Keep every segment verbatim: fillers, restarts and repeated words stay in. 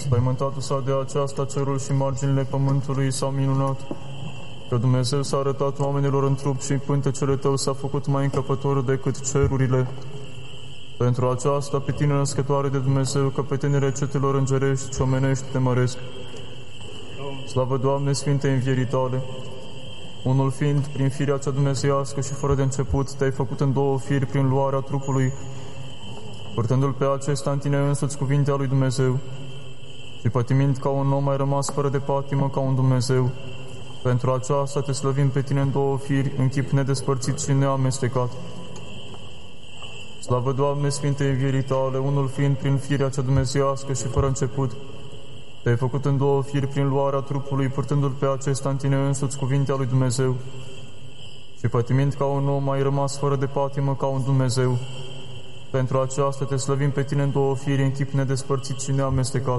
Spăimântatul s-a de aceasta cerul și marginile pământului s-au minunat, că Dumnezeu s-a arătat oamenilor în trup și pântecele tău s-a făcut mai încăpător decât cerurile. Pentru aceasta, pe tine, născătoare de Dumnezeu, căpetenile cetelor îngerești și omenești te măresc. Slavă, Doamne, Sfinte învierii tale! Unul fiind, prin firea cea dumnezeiască și fără de început, te-ai făcut în două firi prin luarea trupului, purtându-l pe acesta în tine însuți cuvintea lui Dumnezeu, și pătimind ca un om ai rămas fără de patimă ca un Dumnezeu. Pentru aceasta te slăvim pe tine în două firi, în chip nedespărțit și neamestecat. Slavă, Doamne, Sfinte învierii tale, unul fiind prin firea cea dumnezeiască și fără început, te-ai făcut în două firi prin luarea trupului, purtându-l pe acesta în tine însuți cuvintea lui Dumnezeu, și pătimind ca un om ai rămas fără de patimă ca un Dumnezeu. Pentru aceasta te slăvim pe tine în două firi, în chip nedespărțit și neamestecat.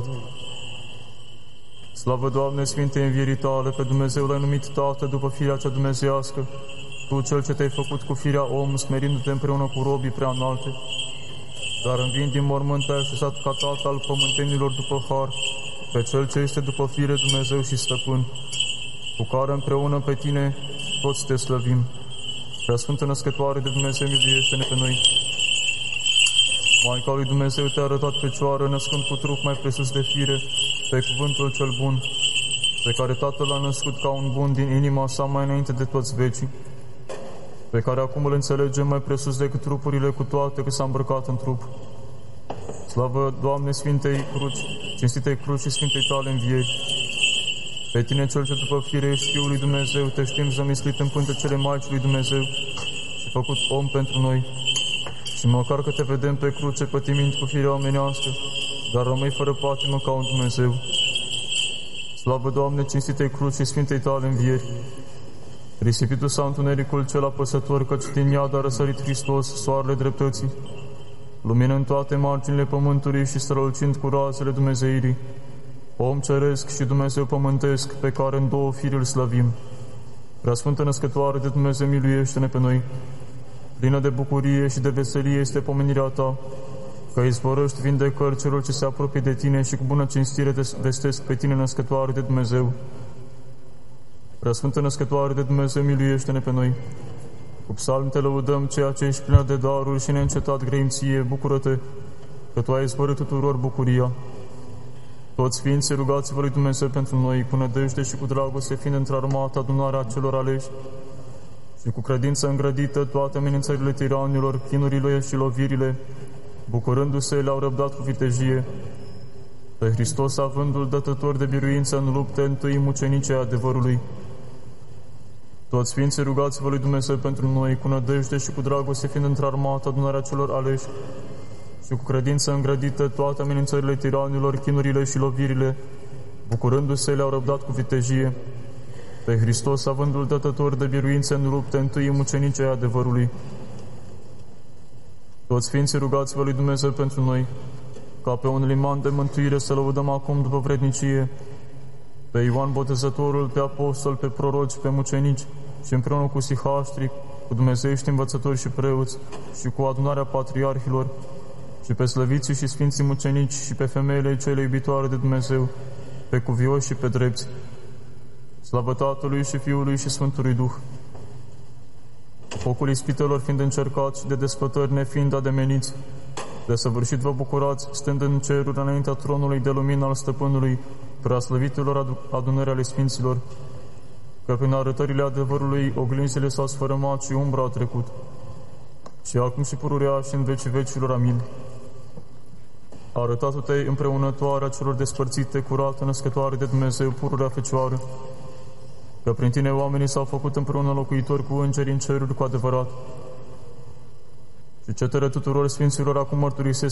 Slavă, Doamne, Sfinte învierii tale, pe Dumnezeu l-ai numit Tată după firea cea dumnezeiască, Tu, Cel ce te-ai făcut cu firea om, smerindu-te împreună cu robii prea înalte, dar înviind din mormânt te-ai așezat ca Tată al pământenilor după har, pe Cel ce este după fire Dumnezeu și Stăpân, cu care împreună pe tine toți te slăvim. Prea Sfântă Născătoare de Dumnezeu, miluiește-ne pe noi. Maica lui Dumnezeu te-a arătat Fecioară, născând cu trup mai presus de fire, pe cuvântul cel bun, pe care Tatăl l-a născut ca un bun din inima sa mai înainte de toți vecii, pe care acum îl înțelegem mai presus decât trupurile cu toate, că s-a îmbrăcat în trup. Slavă, Doamne, Sfintei Cruci, Cinstitei Cruci și Sfintei tale învieri! Pe tine, Cel ce după fire ești Fiul lui Dumnezeu, te știm zămislit în pântecele Maicii lui Dumnezeu și făcut om pentru noi. Și măcar că te vedem pe cruce pătimind cu firea omenească, dar rămâi fără patimă ca un Dumnezeu. Slavă, Doamne, Cinstitei Cruci și Sfintei tale învieri! Risipitul s-a întunericul cel apăsător, căci din iad a răsărit Hristos, soarele dreptății, luminând toate marginile pământului și strălucind cu razele Dumnezeirii, om ceresc și Dumnezeu pământesc, pe care în două firi îl slăvim. Preasfântă Născătoare de Dumnezeu, miluiește-ne pe noi! Plină de bucurie și de veselie este pomenirea ta, că izvorăști vindecări celor ce se apropie de tine și cu bună cinstire te vestesc pe tine, Născătoare de Dumnezeu. Preasfântă Născătoare de Dumnezeu, miluiește-ne pe noi! Cu psalmi te lăudăm, ceea ce ești plină de daruri și neîncetat grăimție, bucură-te, că tu ai izvorât tuturor bucuria. Toți sfinții, rugați-vă lui Dumnezeu pentru noi, cu nădejde și cu dragoste, fiind într-armata adunarea celor aleși, și cu credință îngrădită toate amenințările tiranilor, chinurile și lovirile, bucurându-se, le-au răbdat cu vitejie. Pe Hristos, avându-l dătător de biruință în lupte, întâi mucenicii adevărului. Toți sfinții, rugați-vă lui Dumnezeu pentru noi, cu nădejde și cu dragoste, fiind într-armata adunarea celor aleși, și cu credință îngrădită toate amenințările tiranilor, chinurile și lovirile, bucurându-se, le-au răbdat cu vitejie. Pe Hristos, avându-l dătător de biruință în lupte, întâi mucenicii adevărului. Toți sfinții, rugați-vă lui Dumnezeu pentru noi, ca pe un liman de mântuire să lăudăm acum după vrednicie pe Ioan Botezătorul, pe apostol, pe proroci, pe mucenici și împreună cu sihaștri, cu dumnezeiești învățători și preoți și cu adunarea patriarhilor și pe slăviții și sfinții mucenici și pe femeile cele iubitoare de Dumnezeu, pe cuvioși și pe drepți. Slavă Tatălui și Fiului și Sfântului Duh! Focul ispitelor fiind încercat și de despătări nefiind ademeniți, de săvârșit vă bucurați, stând în ceruri înaintea tronului de lumină al Stăpânului, preaslăvitelor adunări ale Sfinților, că prin arătările adevărului oglinzile s-au sfărâmat și umbra a trecut. Și acum și pururea și în vecii vecilor. Amin. Arătatu-te împreunătoarea celor despărțite, curată, născătoare de Dumnezeu, pururea Fecioară, că prin tine oamenii s-au făcut împreună locuitori cu îngeri în ceruri cu adevărat. Și cetele tuturor Sfinților acum mărturisesc